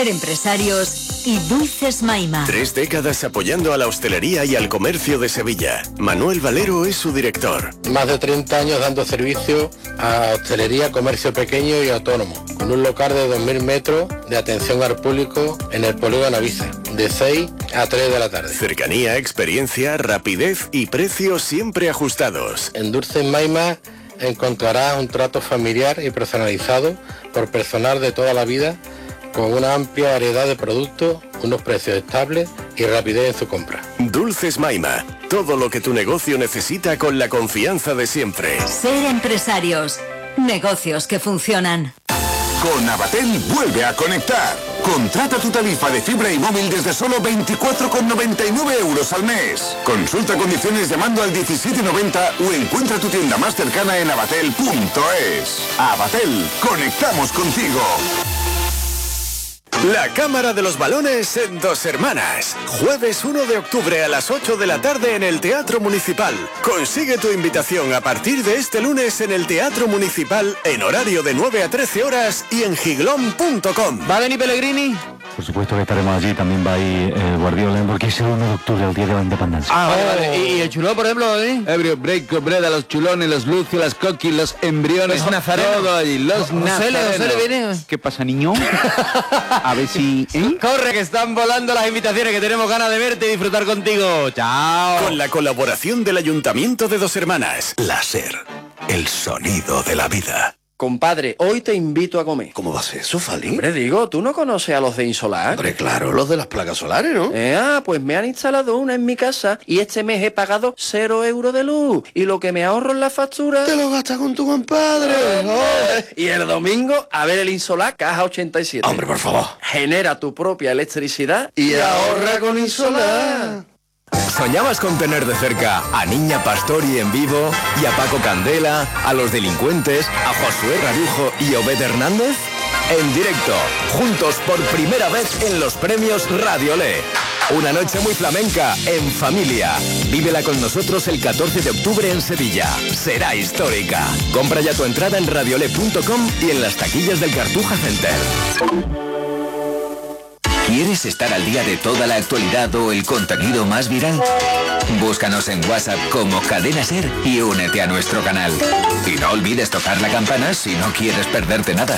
Ser Empresarios y Dulces Maima. 3 décadas apoyando a la hostelería y al comercio de Sevilla. Manuel Valero es su director. Más de 30 años dando servicio a hostelería, comercio pequeño y autónomo, con un local de 2.000 metros de atención al público en el polígono Avice, de 6 a 3 de la tarde. Cercanía, experiencia, rapidez y precios siempre ajustados. En Dulces Maima encontrarás un trato familiar y personalizado por personal de toda la vida, con una amplia variedad de productos, unos precios estables y rapidez en su compra. Dulces Maima, todo lo que tu negocio necesita con la confianza de siempre. Ser Empresarios, negocios que funcionan. Con Avatel vuelve a conectar. Contrata tu tarifa de fibra y móvil desde solo 24,99 euros al mes. Consulta condiciones llamando al 1790 o encuentra tu tienda más cercana en avatel.es. Avatel, conectamos contigo. La Cámara de los Balones en Dos Hermanas. Jueves 1 de octubre a las 8 de la tarde en el Teatro Municipal. Consigue tu invitación a partir de este lunes en el Teatro Municipal en horario de 9 a 13 horas y en giglón.com. ¿Va a venir Pellegrini? Por supuesto que estaremos allí, también va a ir Guardiola, porque es el 1 de octubre, el día de la independencia. Vale. ¿Y el chulón, por ejemplo, Ebrio, break, breda, los chulones, los lucios, las coquis, los embriones, los nazarenos. todo allí, los nazarenos. José le viene. ¿Qué pasa, niño? A ver si... Corre, que están volando las invitaciones, que tenemos ganas de verte y disfrutar contigo. Chao. Con la colaboración del Ayuntamiento de Dos Hermanas. Láser, el sonido de la vida. Compadre, hoy te invito a comer. ¿Cómo va a ser eso, Fali? Hombre, digo, ¿tú no conoces a los de Insolar? Hombre, claro, los de las placas solares, ¿no? Pues me han instalado una en mi casa y este mes he pagado 0 euros de luz. Y lo que me ahorro en la factura... Te lo gastas con tu compadre. Y el domingo, a ver el Insolar Caja 87. Hombre, por favor. Genera tu propia electricidad y ahorra con Insolar. ¿Soñabas con tener de cerca a Niña Pastori en vivo y a Paco Candela, a los delincuentes, a Josué Rarujo y Obed Hernández? En directo, juntos por primera vez en los premios Radiolé. Una noche muy flamenca, en familia. Vívela con nosotros el 14 de octubre en Sevilla. Será histórica. Compra ya tu entrada en radiolé.com y en las taquillas del Cartuja Center. ¿Quieres estar al día de toda la actualidad o el contenido más viral? Búscanos en WhatsApp como Cadena Ser y únete a nuestro canal. Y no olvides tocar la campana si no quieres perderte nada.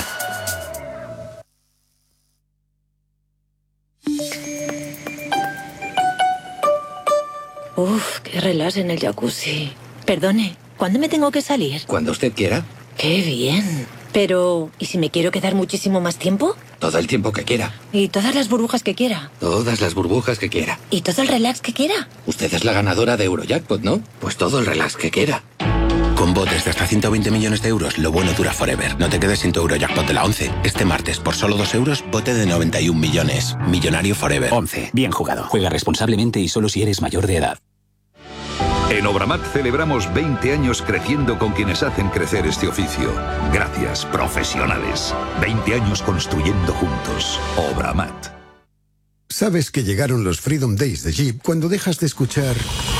Uf, qué relax en el jacuzzi. Perdone, ¿cuándo me tengo que salir? Cuando usted quiera. ¡Qué bien! Pero, ¿y si me quiero quedar muchísimo más tiempo? Todo el tiempo que quiera. ¿Y todas las burbujas que quiera? Todas las burbujas que quiera. ¿Y todo el relax que quiera? Usted es la ganadora de Eurojackpot, ¿no? Pues todo el relax que quiera. Con botes de hasta 120 millones de euros, lo bueno dura forever. No te quedes sin tu Eurojackpot de la 11. Este martes, por solo 2 euros, bote de 91 millones. Millonario forever. 11. Bien jugado. Juega responsablemente y solo si eres mayor de edad. En Obramat celebramos 20 años creciendo con quienes hacen crecer este oficio. Gracias, profesionales. 20 años construyendo juntos. Obramat. Sabes que llegaron los Freedom Days de Jeep cuando dejas de escuchar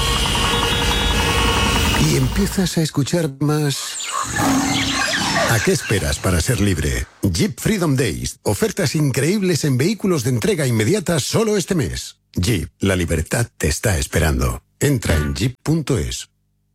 y empiezas a escuchar más. ¿A qué esperas para ser libre? Jeep Freedom Days. Ofertas increíbles en vehículos de entrega inmediata solo este mes. Jeep, la libertad te está esperando. Entra en jeep.es.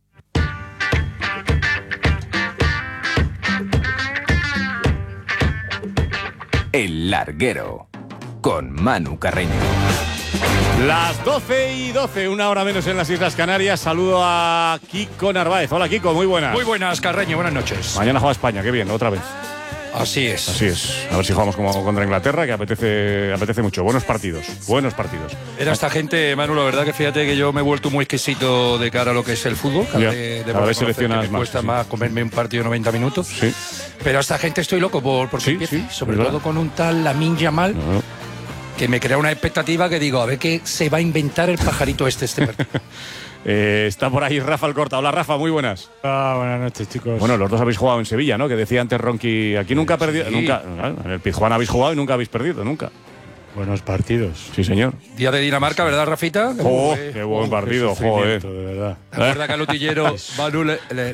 El Larguero, con Manu Carreño. Las 12:12, una hora menos en las Islas Canarias. Saludo a Kiko Narváez. Hola, Kiko, muy buenas. Muy buenas, Carreño, buenas noches. Mañana juega España, qué bien, otra vez. Así es. Así es. A ver si jugamos como contra Inglaterra, que apetece mucho. Buenos partidos. Era esta gente, Manu, la verdad que fíjate que yo me he vuelto muy exquisito de cara a lo que es el fútbol. Cada vez seleccionas más. Me cuesta más comerme un partido de 90 minutos. Sí. Pero a esta gente estoy loco por que empiece. Sobre todo con un tal Lamine Yamal. Que me crea una expectativa que digo, a ver qué se va a inventar el pajarito este partido. Está por ahí Rafa Alcorta. Hola, Rafa, muy buenas. Buenas noches, chicos. Bueno, los dos habéis jugado en Sevilla, ¿no? Que decía antes Ronqui, aquí nunca ha perdido. Nunca, en el Pizjuán habéis jugado y nunca habéis perdido, nunca. Buenos partidos. Sí, señor. Día de Dinamarca, ¿verdad, Rafita? ¡Oh, qué buen partido! Joder. De verdad. ¿Te acuerdas que al utillero Manu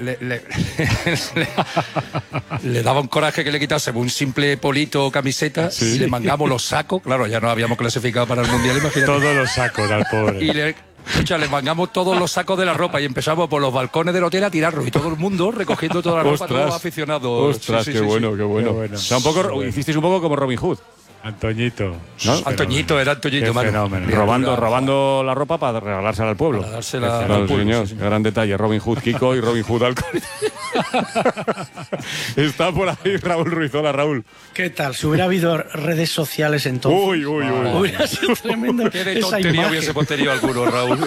le daba un coraje que le quitase un simple polito o camiseta y le mangamos los sacos? Claro, ya no habíamos clasificado para el Mundial, imagínate. Todos los sacos al pobre. Y le mangamos todos los sacos de la ropa y empezamos por los balcones del hotel a tirarlos y todo el mundo recogiendo toda la ropa, todos los aficionados. Ostras, qué bueno. O sea, hicisteis un poco como Robin Hood. Antoñito. ¿No? Antoñito, era Antoñito, Robando la ropa para regalársela al pueblo. Para dársela al pueblo. Señor, gran detalle. Robin Hood Kiko y Robin Hood Alcohol. Está por ahí Raúl Ruiz. Hola, Raúl. ¿Qué tal? Si hubiera habido redes sociales entonces. Uy. Hubiera sido tremendo. Qué de tontería hubiese tenido alguno, Raúl.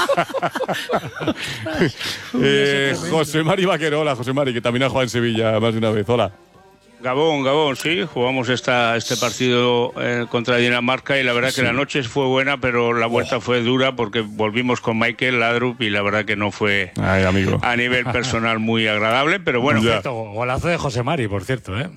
José Mari Vaquero. Hola, José Mari, que también ha jugado en Sevilla más de una vez. Hola. Gabón, sí, jugamos este partido contra Dinamarca y la verdad que la noche fue buena, pero la vuelta fue dura porque volvimos con Michael Laudrup y la verdad que no fue a nivel personal muy agradable, pero bueno. Golazo de José Mari, por cierto, ¿eh?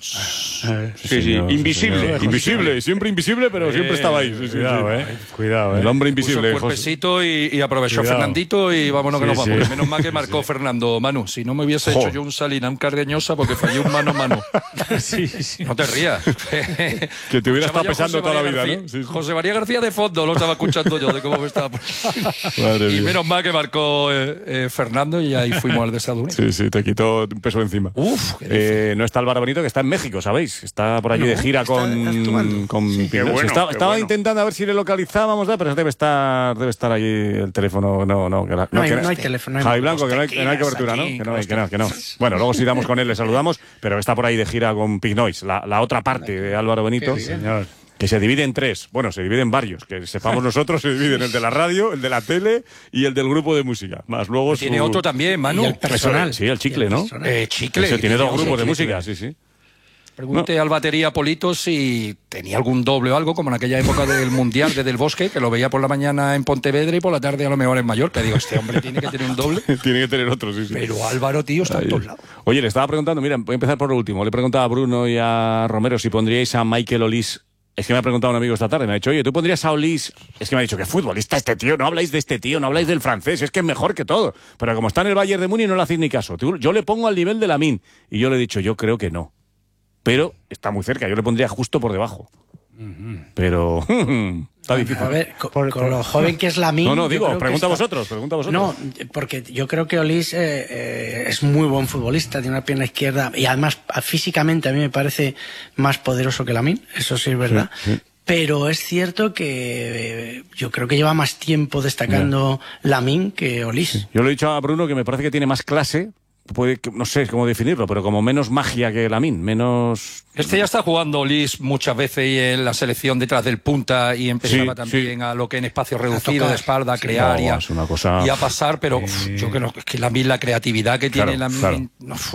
Sí, invisible, siempre invisible, pero siempre estaba ahí. Cuidado, El hombre invisible. Puso cuerpecito y aprovechó Fernandito y vámonos que nos vamos. Menos mal que marcó Fernando, Manu. Si no me hubiese hecho yo un Salina, un Cardeñosa, porque fallé un mano a mano. Sí. No te rías. Que te hubiera estado pesando toda la vida, ¿no? Sí. José María García de fondo lo estaba escuchando yo de cómo me estaba. Y menos mal que marcó Fernando y ahí fuimos al desayuno. Sí, te quitó un peso encima. No está Álvaro Benito, que está en México, ¿sabéis? Está por allí de gira con estaba intentando a ver si le localizábamos, pero debe estar allí el teléfono. No hay teléfono. Javi Blanco, que no hay cobertura, ¿no? Que no. Bueno, luego si damos con él le saludamos, pero está por ahí de gira con Pig Noise, la otra parte de Álvaro Benito, que se divide en tres. Bueno, se divide en varios, que sepamos nosotros, se divide en el de la radio, el de la tele y el del grupo de música. Más luego tiene otro también, Manu. El personal. Sí, el Chicle, ¿no? Chicle. Tiene dos grupos de música, sí. Pregunté al batería Polito si tenía algún doble o algo, como en aquella época del Mundial de Del Bosque, que lo veía por la mañana en Pontevedra y por la tarde a lo mejor en Mallorca. Digo, este hombre tiene que tener un doble. Tiene que tener otro, sí. Pero Álvaro, tío, está en todos lados. Oye, le estaba preguntando, mira, voy a empezar por lo último. Le preguntaba a Bruno y a Romero si pondríais a Michael Olise. Es que me ha preguntado un amigo esta tarde, me ha dicho, oye, ¿tú pondrías a Olise? Es que me ha dicho, ¿qué futbolista este tío? No habláis de este tío, no habláis del francés, es que es mejor que todo. Pero como está en el Bayern de Múnich no le hacéis ni caso. Yo le pongo al nivel de Lamine. Y yo le he dicho, yo creo que no. Pero está muy cerca, yo le pondría justo por debajo. Pero está difícil. A ver, con lo joven que es Lamine. No, digo, pregunta a vosotros. No, porque yo creo que Olise es muy buen futbolista, tiene una pierna izquierda y además físicamente a mí me parece más poderoso que Lamine, eso sí es verdad. Sí. Pero es cierto que yo creo que lleva más tiempo destacando Lamine que Olise. Sí. Yo le he dicho a Bruno que me parece que tiene más clase. No sé cómo definirlo, pero como menos magia que Lamine, menos... Ya está jugando Olise muchas veces y en la selección detrás del punta y empezaba también a lo que en espacio reducido de espalda a crear y a pasar, pero yo creo que Lamine, la creatividad que tiene Lamine...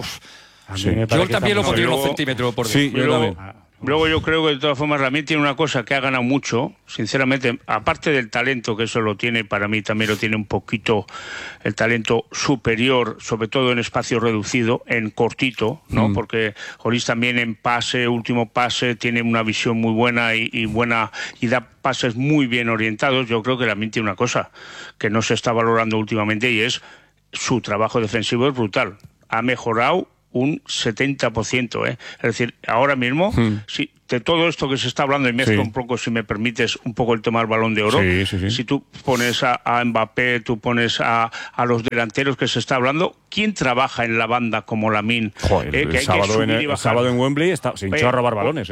Yo también lo pondría unos centímetros por debajo. Sí, yo también. Luego yo creo que de todas formas Lamine tiene una cosa que ha ganado mucho, sinceramente, aparte del talento, que eso lo tiene, para mí también lo tiene un poquito el talento superior, sobre todo en espacio reducido, en cortito, ¿no? Porque Olise también en pase, último pase, tiene una visión muy buena y da pases muy bien orientados. Yo creo que Lamine tiene una cosa que no se está valorando últimamente y es su trabajo defensivo es brutal. Ha mejorado un 70%, Es decir, ahora mismo, si de todo esto que se está hablando, y mezclo un poco, si me permites, un poco el tema del Balón de Oro, si tú pones a Mbappé, tú pones a los delanteros que se está hablando, ¿quién trabaja en la banda como Lamine? El sábado en Wembley se hinchó a robar balones,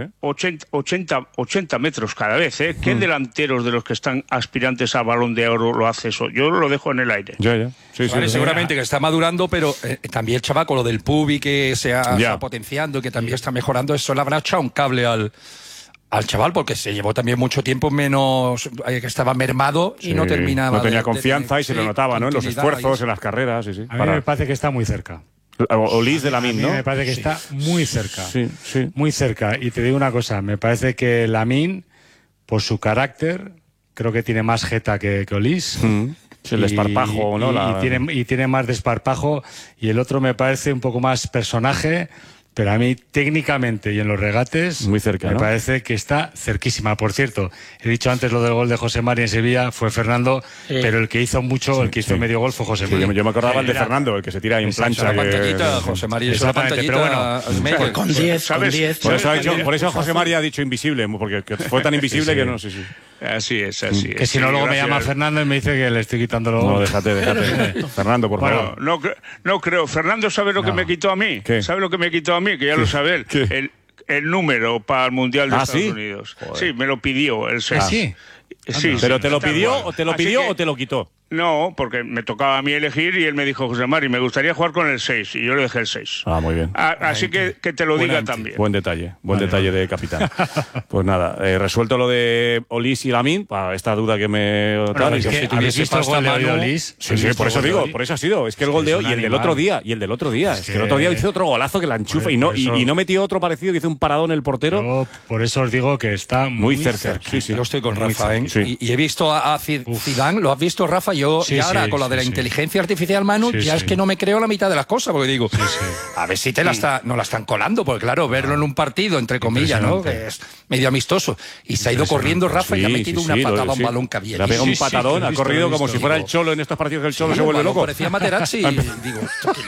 80 metros cada vez, ¿Qué delanteros de los que están aspirantes a Balón de Oro lo hace eso? Yo lo dejo en el aire. Seguramente que está madurando, pero también el chaval con lo del Pubi que se ha potenciando, que también está mejorando, eso le habrá echado un cable al chaval, porque se llevó también mucho tiempo que estaba mermado y no terminaba. No tenía confianza y se lo notaba, ¿no? En los esfuerzos, en las carreras. A mí me parece que está muy cerca. Olise de Lamine, ¿no? A mí me parece que está muy cerca. Muy cerca. Y te digo una cosa, me parece que Lamine, por su carácter, creo que tiene más jeta que Olise. El desparpajo, ¿no? Y tiene más desparpajo. Y el otro me parece un poco más personaje, pero a mí técnicamente y en los regates muy cerca, me parece que está cerquísima. Por cierto, he dicho antes lo del gol de José Mari en Sevilla, fue Fernando, pero el que hizo mucho, el que hizo medio gol fue José Mari. Yo me acordaba el de Fernando, el que se tira ahí en plancha. José Mari es una pantallita, pero bueno, con 10, con 10. Por eso José Mari ha dicho invisible, porque fue tan invisible que no sé si... Así es, así es. Que si no, luego me llama Fernando y me dice que le estoy quitando los... No, déjate. Fernando, por favor. No creo. Fernando sabe lo que me quitó a mí. ¿Qué? ¿Sabe lo que me quitó a mí? Que ya lo sabe él. El número para el Mundial de Estados Unidos. Joder. Sí, me lo pidió el 6. ¿Sí? Sí, ¿Pero te lo pidió o te lo quitó? No, porque me tocaba a mí elegir y él me dijo, José Mari, me gustaría jugar con el 6 y yo le dejé el 6. Ah, muy bien. Así que te lo diga también. Buen detalle de capitán. Pues nada, resuelto lo de Olís y Lamine, para esta duda que me... Bueno, ¿habéis visto el gol de Olís? Sí, por eso digo, por eso ha sido. Es que el gol de hoy y el del otro día, es que el otro día hizo otro golazo que la enchufa y no metió otro parecido, que hizo un paradón el portero. Yo, por eso os digo que está muy cerca. Sí. Yo estoy con Rafa, y he visto a Zidane, ¿lo has visto, Rafa? Yo ahora con la de la inteligencia artificial, Manu, es que no me creo la mitad de las cosas, porque digo, a ver si no la están colando, porque claro, verlo en un partido, entre comillas, ¿no? Que es medio amistoso, y se ha ido corriendo Rafa y ha metido una patada a un balón que había. Le ha pegado un patadón, ha corrido como si fuera el Cholo en estos partidos que el Cholo se vuelve loco. Parecía Materazzi, digo...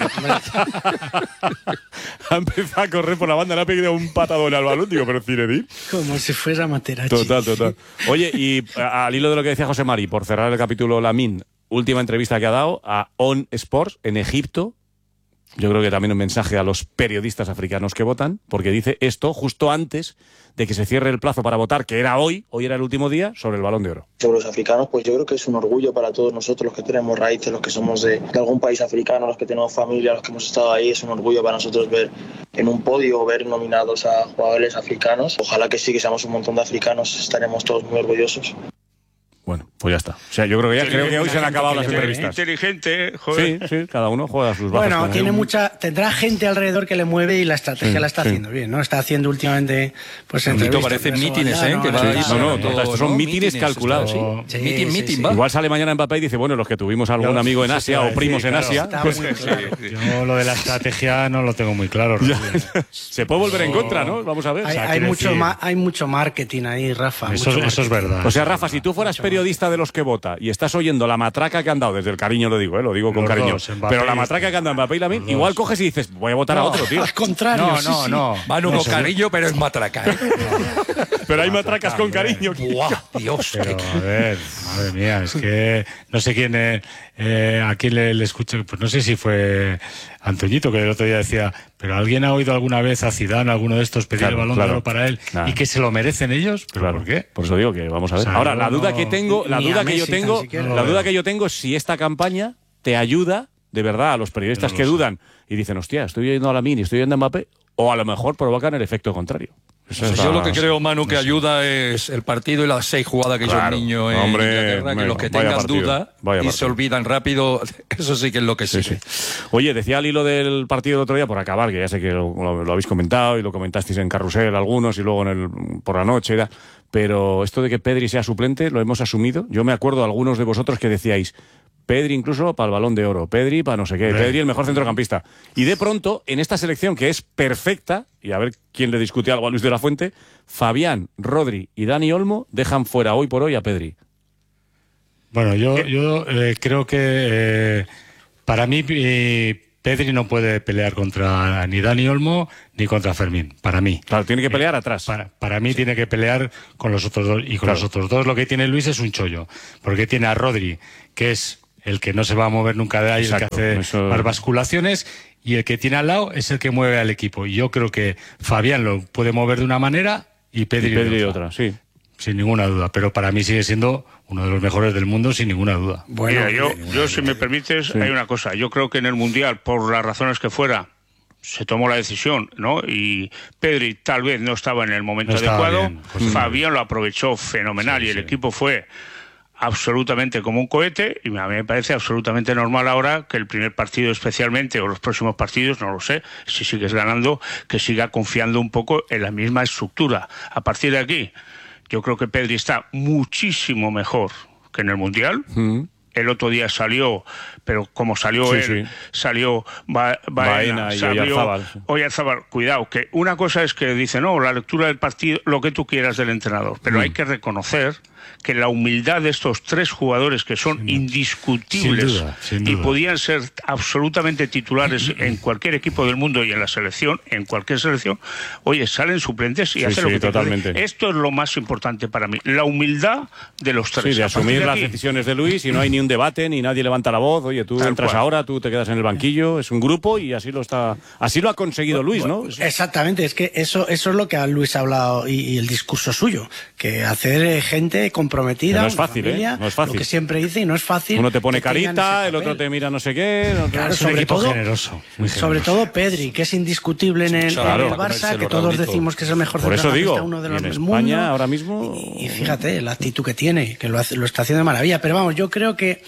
Ha empezado a correr por la banda, le ha pegado un patadón al balón, digo, pero Zinedine. Como si fuera Materazzi. Total. Oye, y al hilo de lo que decía José Mari, por cerrar el capítulo Lamine, última entrevista que ha dado a On Sports en Egipto. Yo creo que también un mensaje a los periodistas africanos que votan, porque dice esto justo antes de que se cierre el plazo para votar, que era hoy era el último día, sobre el Balón de Oro. Sobre los africanos, pues yo creo que es un orgullo para todos nosotros, los que tenemos raíces, los que somos de algún país africano, los que tenemos familia, los que hemos estado ahí. Es un orgullo para nosotros ver en un podio, ver nominados a jugadores africanos. Ojalá que sí, que seamos un montón de africanos, estaremos todos muy orgullosos. Bueno, pues ya está. O sea, yo creo que hoy se han acabado las entrevistas. Inteligente, joder. Sí, cada uno juega a sus bazas. Bueno, tendrá gente alrededor que le mueve y la estrategia la está haciendo bien, ¿no? Está haciendo últimamente pues entrevistas. Parecen mítines, ¿eh? Estos son mítines calculados. Meeting, va. Igual sale mañana Mbappé y dice, bueno, los que tuvimos algún amigo en Asia o primos en Asia. Yo lo de la estrategia no lo tengo muy claro. Se puede volver en contra, ¿no? Vamos a ver. Hay mucho marketing ahí, Rafa. Eso es verdad. O sea, Rafa, si tú fueras periodista de los que vota y estás oyendo la matraca que han dado, desde el cariño lo digo con cariño, pero la matraca que han dado Mbappé y Lamine, igual coges y dices, voy a votar a otro, tío. Al contrario. No. Manu con cariño, pero es matraca, ¿eh? Pero hay matracas con cariño. Dios. Pero, a ver, madre mía, es que no sé quién a quién le escucho, pues no sé si fue Antoñito, que el otro día decía, pero ¿alguien ha oído alguna vez a Zidane, alguno de estos, pedir el Balón de Oro para él y que se lo merecen ellos? ¿Pero por qué? Por eso digo que vamos a ver. Ahora, la duda que yo tengo es si esta campaña te ayuda de verdad a los periodistas que dudan y dicen, hostia, estoy oyendo a Lamine y estoy oyendo a Mbappé, o a lo mejor provocan el efecto contrario. Yo lo que creo, Manu, que ayuda es el partido y las 6 jugadas que hizo el niño en Inglaterra, que los que tengan duda y se olvidan rápido, eso sí que es lo que sí. Oye, decía al hilo del partido del otro día, por acabar, que ya sé que lo habéis comentado y lo comentasteis en Carrusel algunos y luego por la noche, pero esto de que Pedri sea suplente lo hemos asumido. Yo me acuerdo a algunos de vosotros que decíais, Pedri incluso para el Balón de Oro, Pedri para no sé qué, Pedri el mejor centrocampista. Y de pronto, en esta selección que es perfecta, y a ver quién le discute algo a Luis de la Fuente, Fabián, Rodri y Dani Olmo dejan fuera hoy por hoy a Pedri. Bueno, yo creo que para mí Pedri no puede pelear contra ni Dani Olmo ni contra Fermín, para mí. Claro, tiene que pelear atrás. Para mí tiene que pelear con los otros dos, y con los otros dos lo que tiene Luis es un chollo, porque tiene a Rodri, que es el que no se va a mover nunca de ahí, el que hace las basculaciones, y el que tiene al lado es el que mueve al equipo. Y yo creo que Fabián lo puede mover de una manera y Pedri de otra, sí. Sin ninguna duda, pero para mí sigue siendo uno de los mejores del mundo, sin ninguna duda. Bueno, mira, yo si me permites, hay una cosa. Yo creo que en el Mundial, por las razones que fuera, se tomó la decisión, ¿no? Y Pedri tal vez no estaba en el momento adecuado. Fabián lo aprovechó fenomenal y el equipo fue absolutamente como un cohete, y a mí me parece absolutamente normal ahora que el primer partido especialmente, o los próximos partidos, no lo sé, si sigues ganando, que siga confiando un poco en la misma estructura. A partir de aquí, yo creo que Pedri está muchísimo mejor que en el Mundial, el otro día salió, pero como salió salió Baena, salió Oyarzábal. Cuidado, que una cosa es que dice, no, la lectura del partido, lo que tú quieras del entrenador, pero hay que reconocer que la humildad de estos 3 jugadores que son indiscutibles sin duda. Y podían ser absolutamente titulares en cualquier equipo del mundo y en la selección, en cualquier selección, oye, salen suplentes y hacen lo que totalmente. Esto es lo más importante para mí, la humildad de los 3. Sí, de asumir las decisiones de Luis y no hay ni un debate, ni nadie levanta la voz, oye, tú entras ahora, tú te quedas en el banquillo, es un grupo y así lo ha conseguido Luis, ¿no? Exactamente, es que eso es lo que a Luis ha hablado y el discurso suyo, que hacer gente comprometida, no es fácil, familia, no es fácil. Lo que siempre dice, y no es fácil. Uno te pone carita, el otro te mira no sé qué. Claro, sobre todo generoso, sobre todo Pedri, que es indiscutible en el Barça, que todos decimos que es el mejor centrocampista, uno de los del mundo. España ahora mismo. Y fíjate la actitud que tiene, que lo está haciendo de maravilla. Pero vamos, yo creo que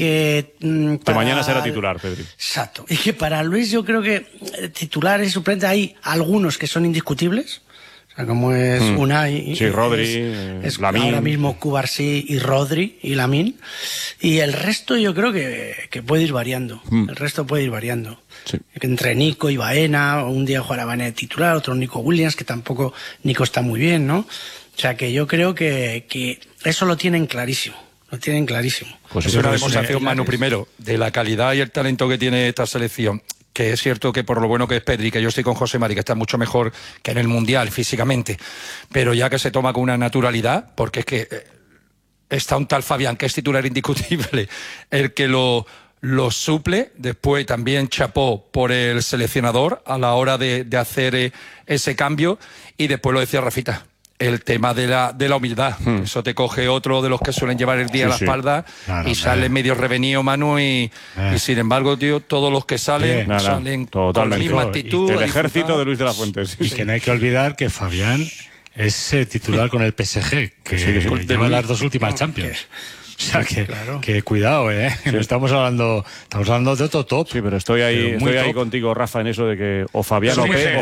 mañana será titular, Pedri. Exacto. Y que para Luis yo creo que titulares y suplentes hay algunos que son indiscutibles. Como es Unai, Rodri, es Lamine. Ahora mismo Cubarsí y Rodri y Lamine. Y el resto yo creo que puede ir variando. El resto puede ir variando. Sí. Entre Nico y Baena, un día jugará Baena de titular, otro Nico Williams, que tampoco Nico está muy bien, ¿no? O sea que yo creo que eso lo tienen clarísimo. Lo tienen clarísimo. Pues es una demostración, Manu, primero, de la calidad y el talento que tiene esta selección. Que es cierto que por lo bueno que es Pedri, que yo estoy con José Mari, que está mucho mejor que en el Mundial físicamente, pero ya que se toma con una naturalidad, porque es que está un tal Fabián, que es titular indiscutible, el que lo suple. Después también chapó por el seleccionador a la hora de hacer ese cambio, y después lo decía Rafita, el tema de la humildad. Eso te coge otro de los que suelen llevar el día a la espalda y sale medio revenido, Manu, y sin embargo, tío, todos los que salen salen con la misma actitud. El ejército de Luis de la Fuente. Y que no hay que olvidar que Fabián es titular con el PSG, que lleva las 2 últimas Champions. O sea, que cuidado, no estamos hablando de otro top. Sí, pero estoy ahí contigo, Rafa, en eso de que o Fabiano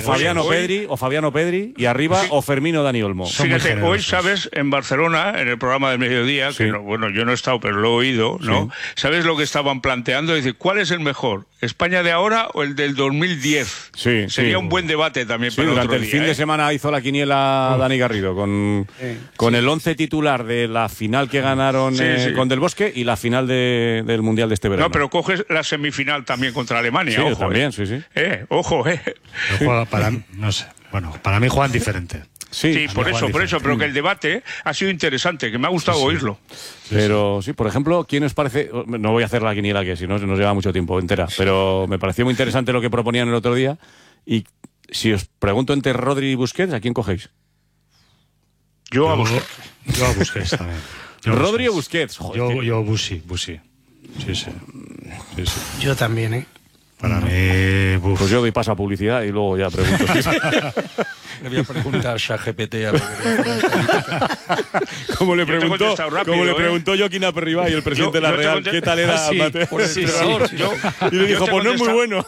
Pedri, y arriba o Fermín o Dani Olmo. Fíjate, hoy, ¿sabes? En Barcelona, en el programa del mediodía, que yo no he estado, pero lo he oído, ¿no? ¿Sabes lo que estaban planteando? Es decir, ¿cuál es el mejor? ¿España de ahora o el del 2010? Sería un buen debate también para durante otro el fin de semana hizo la quiniela Dani Garrido con el 11 titular de la final que ganaron con Del Bosque y la final del Mundial de este verano. No, pero coges la semifinal también contra Alemania. Sí, ojo, también, ojo, para mí juegan diferente. Sí, por eso, pero que el debate ha sido interesante, que me ha gustado oírlo. Pero sí, por ejemplo, ¿quién os parece? No voy a hacer la quiniela, que si no nos lleva mucho tiempo entera, pero me pareció muy interesante lo que proponían el otro día. Y si os pregunto entre Rodri y Busquets, ¿a quién cogéis? Yo a Busquets. Yo a Busquets también. Rodri o Busquets. Yo Busi. Sí. Yo también, Para mí... Pues yo doy paso a publicidad y luego ya pregunto. Le voy a preguntar a ChatGPT como le preguntó Joaquín Aperribay, el presidente de la Real, ¿qué tal era Mateo? Y le dijo, pues no es muy bueno.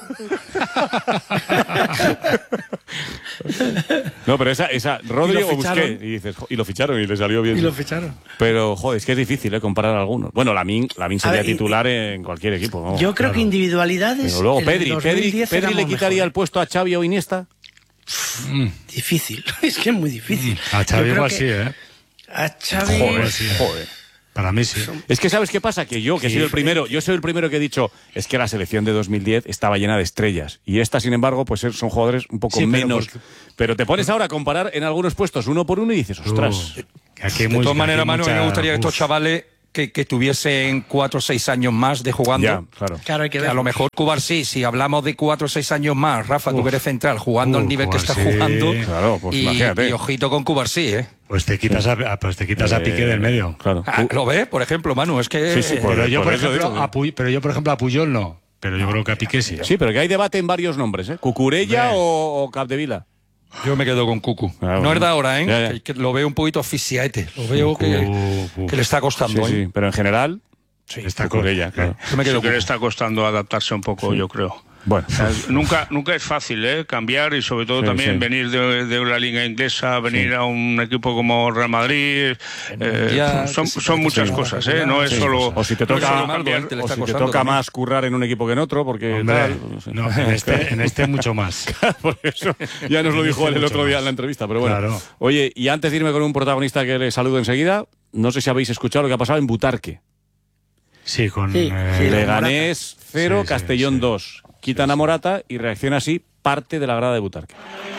No, pero esa Rodri o Busquets, y lo ficharon y le salió bien. Y lo ficharon. Pero, joder, es que es difícil comparar a algunos. Bueno, Lamine sería titular en cualquier equipo. ¿No? Yo creo que individualidades... Pero luego Pedri le quitaría el puesto a Xavi o Iniesta. Difícil, es que es muy difícil. A Xavi igual sí, A Xavi... Joder. Para mí sí. Es que ¿sabes qué pasa? Que yo soy el primero que he dicho, es que la selección de 2010 estaba llena de estrellas. Y esta, sin embargo, pues son jugadores un poco menos. Pero te pones ahora a comparar en algunos puestos uno por uno y dices, ostras. De todas maneras, Manu, me gustaría que estos chavales que tuviesen 4 o 6 años más de jugando. Ya, claro, hay que ver. A lo mejor Cubarsí, si hablamos de 4 o 6 años más, Rafa, tú que eres central, jugando al nivel que está jugando. Claro, pues imagínate. Y ojito con Cubarsí, Pues te quitas a Piqué del medio. Claro. ¿Lo ves? Por ejemplo, Manu, es que... Sí, pero yo, por ejemplo, a Puyol no. Pero yo creo que a Piqué sí. Sí, pero que hay debate en varios nombres, Cucurella o Capdevila. Yo me quedo con Cucu. No es de ahora, Que lo veo un poquito asfixiaete. Lo veo que le está costando. Sí, pero en general... Está Cucurella, claro. Yo me quedo que le está costando adaptarse un poco, yo creo. Bueno, nunca es fácil cambiar, y sobre todo también venir de la liga inglesa, venir a un equipo como Real Madrid, son muchas cosas, no es solo... O si te toca más currar en un equipo que en otro, porque no, en este mucho más. Por eso ya nos lo dijo él el otro día en la entrevista, pero bueno. Claro. Oye, y antes de irme con un protagonista que le saludo enseguida, no sé si habéis escuchado lo que ha pasado en Butarque. Sí, con Leganés 0, Castellón 2. Quitan a Morata y reacciona así parte de la grada de Butarque.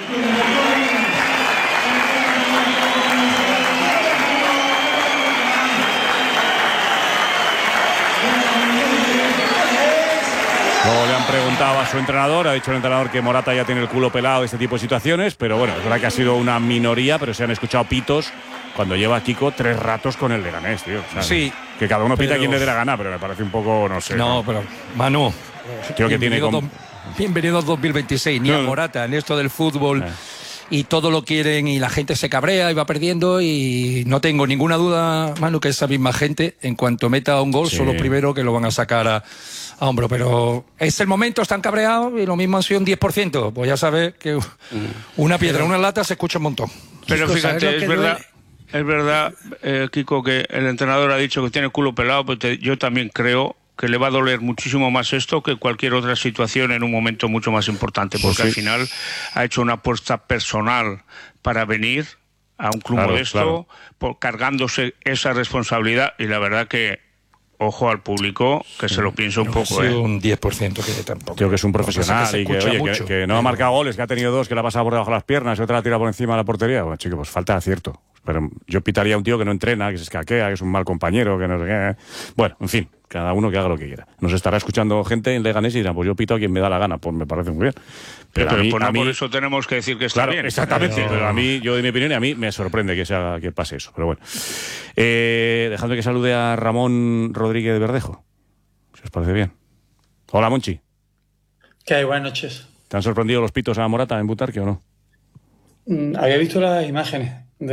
Luego le han preguntado a su entrenador, ha dicho el entrenador que Morata ya tiene el culo pelado de este tipo de situaciones, pero bueno, es verdad que ha sido una minoría, pero se han escuchado pitos cuando lleva Kiko 3 ratos con el Leganés, tío. O sea, sí. Que cada uno pita a quien le dé la gana, pero me parece un poco, no sé. No, pero Manu, creo que tiene bienvenido 2026, ni a Morata, en esto del fútbol. Y todo lo quieren y la gente se cabrea y va perdiendo, y no tengo ninguna duda, Manu, que esa misma gente, en cuanto meta un gol, son los primeros que lo van a sacar a hombro. Pero es el momento, están cabreados, y lo mismo han sido un 10%. Pues ya sabes que una piedra, una lata se escucha un montón. Pero fíjate, es verdad, Kiko, que el entrenador ha dicho que tiene el culo pelado, pues yo también creo que le va a doler muchísimo más esto que cualquier otra situación en un momento mucho más importante, porque al final ha hecho una apuesta personal para venir a un club modesto, cargándose esa responsabilidad, y la verdad que, ojo al público, que se lo piensa un poco. Un 10% que tampoco. Creo que es un profesional y que, oye, que no ha marcado goles, que ha tenido 2, que le ha pasado por debajo de las piernas y otra la tira por encima de la portería. Bueno, chico, pues falta de acierto. Pero yo pitaría a un tío que no entrena, que se escaquea, que es un mal compañero, que no sé qué. Bueno, en fin, cada uno que haga lo que quiera. Nos estará escuchando gente en Leganés y dirán, pues yo pito a quien me da la gana. Pues me parece muy bien. Pero por eso tenemos que decir que está bien. Exactamente. Pero a mí, yo de mi opinión, a mí me sorprende que pase eso. Pero bueno. Dejadme que salude a Ramón Rodríguez de Verdejo. Si os parece bien. Hola, Monchi. ¿Qué hay? Buenas noches. ¿Te han sorprendido los pitos a Morata en Butarque o no? Había visto las imágenes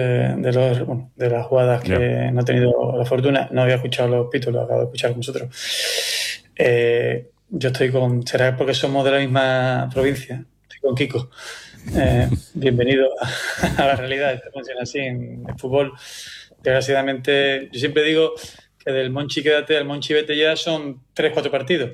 de las jugadas que no he tenido la fortuna. No había escuchado los pitos, lo acabo de escuchar con vosotros. Yo estoy será porque somos de la misma provincia, estoy con Kiko. Bienvenido a la realidad. Esto funciona así en el fútbol. Desgraciadamente, yo siempre digo que del Monchi quédate al Monchi vete ya son 3-4 partidos.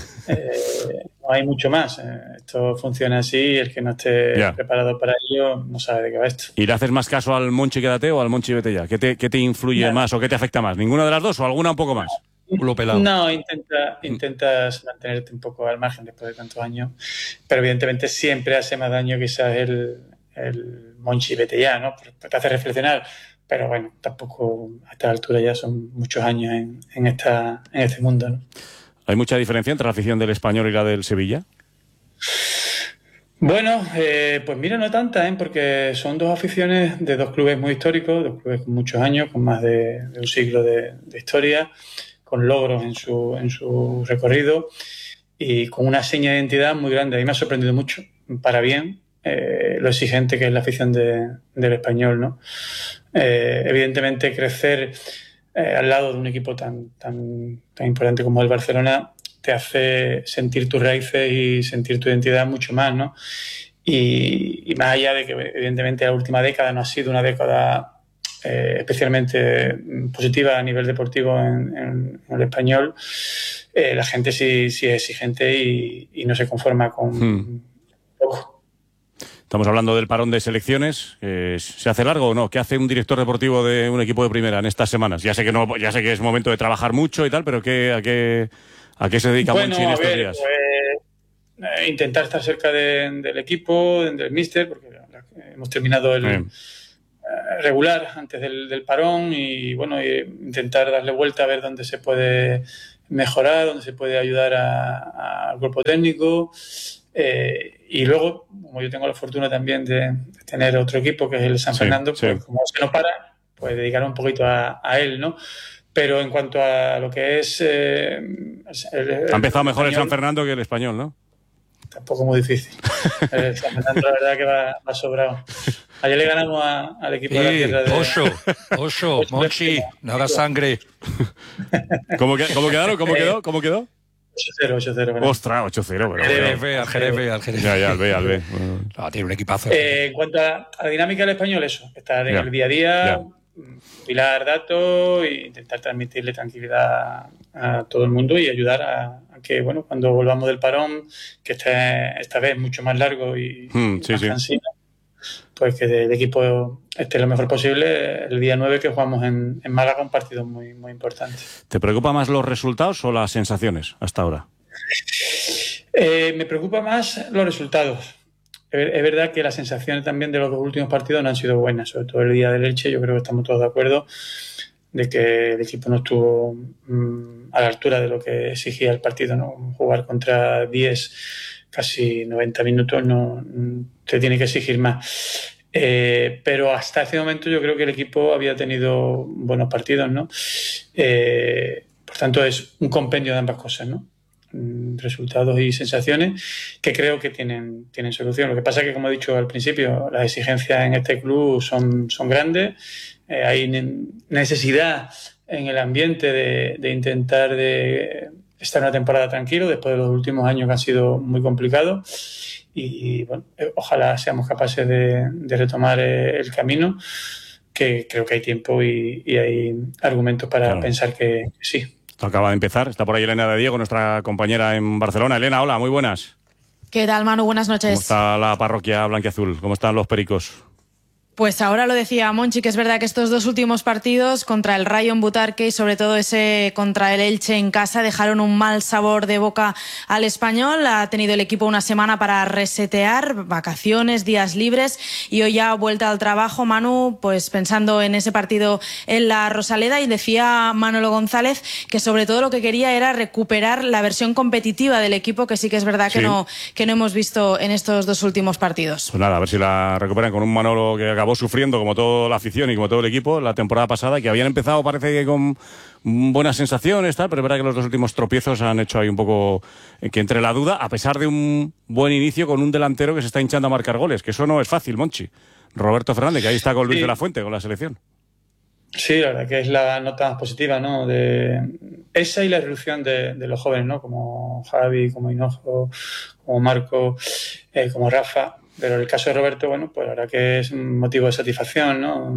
No hay mucho más. Esto funciona así, el que no esté preparado para ello no sabe de qué va esto. ¿Y le haces más caso al Monchi quédate o al Monchi vete ya? ¿Qué te influye más o qué te afecta más? ¿Ninguna de las dos o alguna un poco más? Lo pelado. No, intentas mantenerte un poco al margen después de tantos años, pero evidentemente siempre hace más daño quizás el Monchi vete ya, ¿no? Te hace reflexionar, pero bueno, tampoco a esta altura ya son muchos años en este mundo, ¿no? ¿Hay mucha diferencia entre la afición del Español y la del Sevilla? Bueno, pues mira, no tanta, porque son dos aficiones de dos clubes muy históricos, dos clubes con muchos años, con más de un siglo de historia, con logros en su recorrido y con una seña de identidad muy grande. A mí me ha sorprendido mucho, para bien, lo exigente que es la afición del Español, ¿no? Evidentemente crecer al lado de un equipo tan importante como el Barcelona te hace sentir tus raíces y sentir tu identidad mucho más, ¿no? Y más allá de que evidentemente la última década no ha sido una década especialmente positiva a nivel deportivo en el Español, la gente sí es exigente y no se conforma con poco. Estamos hablando del parón de selecciones. ¿Se hace largo o no? ¿Qué hace un director deportivo de un equipo de primera en estas semanas? Ya sé que es momento de trabajar mucho y tal, pero ¿a qué se dedica Monchi en estos días? Pues, intentar estar cerca del equipo, del míster, porque hemos terminado el regular antes del parón y bueno, intentar darle vuelta a ver dónde se puede mejorar, dónde se puede ayudar al cuerpo técnico. Y luego, como yo tengo la fortuna también de tener otro equipo que es el San Fernando, pues como se nos para, pues dedicar un poquito a él, ¿no? Pero en cuanto a lo que es... ha empezado mejor el San Fernando que el Español, ¿no? Tampoco muy difícil. El San Fernando la verdad que va sobrado. Ayer le ganamos al equipo de la tierra de... Oso, Monchi, no hagas sangre. ¿Cómo quedaron? ¿Cómo quedó? 8-0. Ostras, 8-0. Al Jerez. Ya, al B. No, tiene un equipazo. En cuanto a la dinámica del español, eso, estar en el día a día, pilar datos e intentar transmitirle tranquilidad a todo el mundo y ayudar a que, bueno, cuando volvamos del parón, que esta vez mucho más largo y más cansino, pues que el equipo esté lo mejor posible el día 9 que jugamos en Málaga, un partido muy, muy importante. ¿Te preocupa más los resultados o las sensaciones hasta ahora? Me preocupa más los resultados. Es verdad que las sensaciones también de los 2 últimos partidos no han sido buenas, sobre todo el día del Elche. Yo creo que estamos todos de acuerdo de que el equipo no estuvo a la altura de lo que exigía el partido, ¿no? Jugar contra 10 casi 90 minutos no te tiene que exigir más. Pero hasta ese momento yo creo que el equipo había tenido buenos partidos, ¿no? Por tanto, es un compendio de ambas cosas, ¿no? Resultados y sensaciones que creo que tienen solución. Lo que pasa es que, como he dicho al principio, las exigencias en este club son grandes. Hay necesidad en el ambiente de intentar de estar una temporada tranquilo después de los últimos años que han sido muy complicados y bueno, ojalá seamos capaces de retomar el camino, que creo que hay tiempo y hay argumentos para pensar que sí. Esto acaba de empezar, está por ahí Elena de Diego, nuestra compañera en Barcelona. Elena, hola, muy buenas. ¿Qué tal, Manu? Buenas noches. ¿Cómo está la parroquia blanquiazul? ¿Cómo están los pericos? Pues ahora lo decía Monchi, que es verdad que estos 2 últimos partidos contra el Rayo en Butarque y sobre todo ese contra el Elche en casa dejaron un mal sabor de boca al Español. Ha tenido el equipo una semana para resetear, vacaciones, días libres y hoy ya vuelta al trabajo. Manu, pues pensando en ese partido en la Rosaleda, y decía Manolo González que sobre todo lo que quería era recuperar la versión competitiva del equipo, que sí que es verdad que no hemos visto en estos 2 últimos partidos. Pues nada, a ver si la recuperan con un Manolo que acabó sufriendo como toda la afición y como todo el equipo la temporada pasada, que habían empezado parece que con buenas sensaciones, tal, pero es verdad que los 2 últimos tropiezos han hecho ahí un poco que entre la duda, a pesar de un buen inicio con un delantero que se está hinchando a marcar goles, que eso no es fácil, Monchi. Roberto Fernández, que ahí está con Luis de la Fuente, con la selección. Sí, la verdad que es la nota más positiva, ¿no? De esa y la evolución de los jóvenes, ¿no? Como Javi, como Hinojo, como Marco, como Rafa. Pero el caso de Roberto, bueno, pues la verdad que es un motivo de satisfacción, ¿no?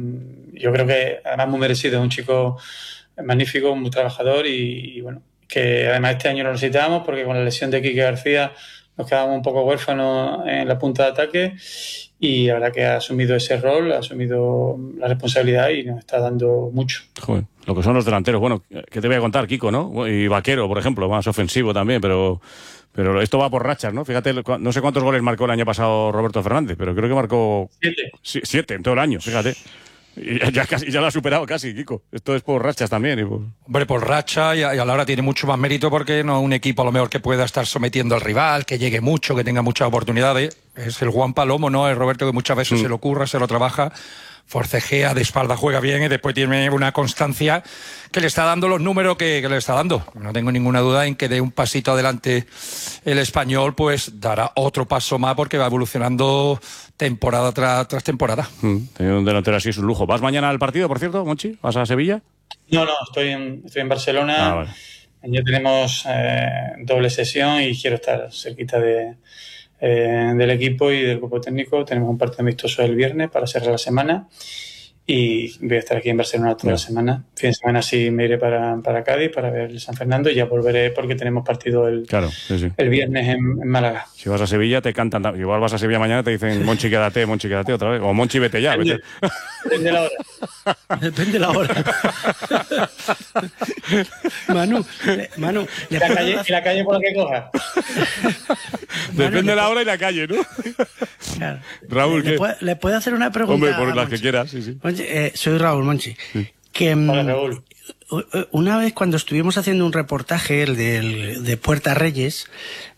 Yo creo que además muy merecido, es un chico magnífico, muy trabajador y bueno, que además este año lo necesitábamos porque con la lesión de Quique García nos quedábamos un poco huérfanos en la punta de ataque y la verdad que ha asumido ese rol, ha asumido la responsabilidad y nos está dando mucho. Joder, lo que son los delanteros. Bueno, ¿qué te voy a contar, Kiko, no? Y Vaquero, por ejemplo, más ofensivo también, pero esto va por rachas, ¿no? Fíjate, no sé cuántos goles marcó el año pasado Roberto Fernández, pero creo que marcó 7 en todo el año, fíjate. Y ya lo ha superado casi, Kiko. Esto es por rachas también. Hombre, por racha y a la hora tiene mucho más mérito porque no es un equipo a lo mejor que pueda estar sometiendo al rival, que llegue mucho, que tenga muchas oportunidades. Es el Juan Palomo, ¿no? Es Roberto que muchas veces se lo curra, se lo trabaja, forcejea, de espalda juega bien y después tiene una constancia que le está dando los números que le está dando. No tengo ninguna duda en que de un pasito adelante el Español pues dará otro paso más porque va evolucionando temporada tras temporada. Tener un delantero así es un lujo. ¿Vas mañana al partido, por cierto, Monchi? ¿Vas a Sevilla? No, estoy en Barcelona. Vale. Ya tenemos doble sesión y quiero estar cerquita del equipo y del grupo técnico. Tenemos un partido amistoso el viernes para cerrar la semana y voy a estar aquí en Barcelona toda la semana. Fin de semana sí me iré para Cádiz para ver el San Fernando y ya volveré porque tenemos partido el viernes en Málaga. Si vas a Sevilla te cantan, igual vas a Sevilla mañana te dicen Monchi quédate otra vez, o Monchi vete ya. Depende de la hora. Depende de la hora. Manu, y la calle por la que cojas. Depende de la hora y la calle, ¿no? Claro. Raúl, ¿Le puedo hacer una pregunta? Hombre, por las que quieras, sí. Soy Raúl Monchi. Sí. Hola, Raúl. Una vez cuando estuvimos haciendo un reportaje, el de Puerta Reyes,